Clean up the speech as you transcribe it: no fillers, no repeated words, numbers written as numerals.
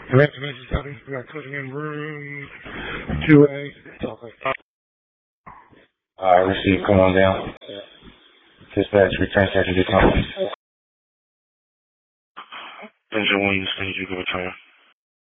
Message copy. We got closing in room 2A. Alright, receive. Come on down. Dispatch, return section to company. Engine 1, you stage, you go return.